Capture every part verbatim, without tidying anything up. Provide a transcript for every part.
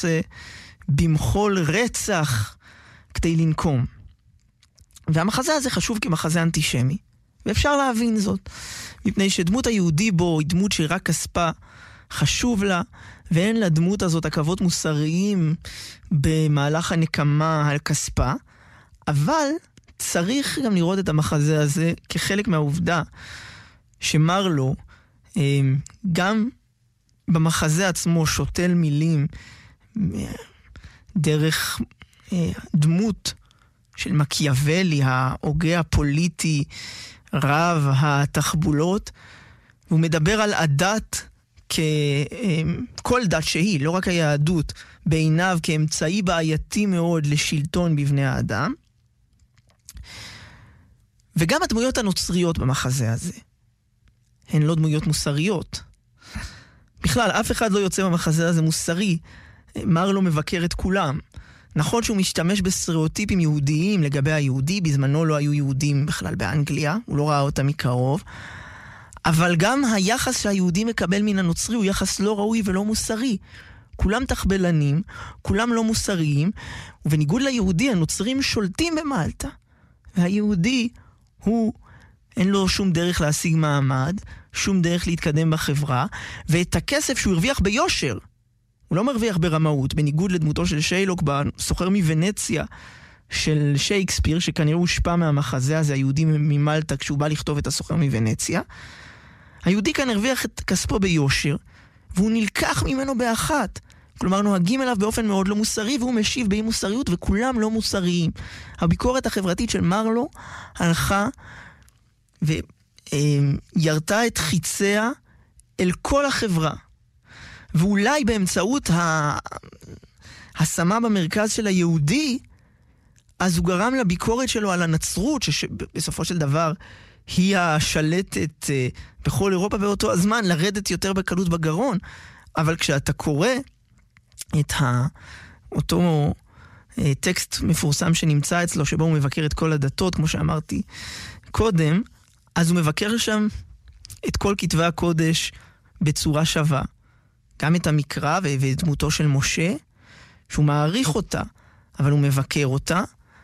עושה במחול רצח כדי לנקום. והמחזה הזה חשוב כמחזה אנטישמי, ואפשר להבין זאת, מפני שדמות היהודי בו היא דמות שרק כספה חשוב לה, ואין לדמות הזאת עקבות מוסריים במהלך הנקמה על כספה, אבל צריך גם לראות את המחזה הזה כחלק מהעובדה שמרלו גם במחזה עצמו שותל מילים דרך דמות של מקיאוולי, ההוגה הפוליטי רב התחבולות, והוא מדבר על הדת ככל דת שהיא, לא רק היהדות, בעיניו כאמצעי בעייתי מאוד לשלטון בבני האדם. וגם הדמויות הנוצריות במחזה הזה הן לא דמויות מוסריות. בכלל, אף אחד לא יוצא במחזה הזה מוסרי. מרלו מבקר את כולם. נכון שהוא משתמש בסטריאוטיפים יהודיים לגבי היהודי, בזמנו לא היו יהודים בכלל באנגליה, הוא לא ראה אותם מקרוב, אבל גם היחס שהיהודי מקבל מן הנוצרי הוא יחס לא ראוי ולא מוסרי. כולם תחבלנים, כולם לא מוסריים, ובניגוד ליהודי, הנוצרים שולטים במלטה. והיהודי הוא, אין לו שום דרך להשיג מעמד, שום דרך להתקדם בחברה, ואת הכסף שהוא הרוויח ביושר, הוא לא מרוויח ברמאות, בניגוד לדמותו של שיילוק, בסוחר מוונציה של שייקספיר, שכנראה הושפע מהמחזה הזה, היהודי ממלטה, כשהוא בא לכתוב את הסוחר מוונציה. היהודי כאן הרוויח את כספו ביושר, והוא נלקח ממנו באחת. כלומר, נוהגים אליו באופן מאוד לא מוסרי, והוא משיב באי מוסריות, וכולם לא מוסריים. הביקורת החברתית של מרלו הלכה וירתה את חיציה אל כל החברה. ואולי באמצעות השמה במרכז של היהודי, אז הוא גרם לביקורת שלו על הנצרות, שבסופו של דבר היא השלטת בכל אירופה באותו הזמן, לרדת יותר בקלות בגרון. אבל כשאתה קורא את אותו טקסט מפורסם שנמצא אצלו, שבו הוא מבקר את כל הדתות, כמו שאמרתי קודם, אז הוא מבקר שם את כל כתבי הקודש בצורה שווה. גם את המקרא ואת דמותו של משה, שהוא מעריך אותה, אבל הוא מבקר אותה,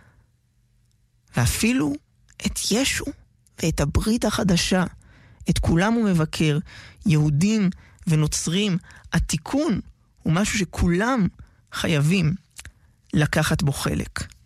ואפילו את ישו ואת הברית החדשה, את כולם הוא מבקר, יהודים ונוצרים. התיקון הוא משהו שכולם חייבים לקחת בו חלק.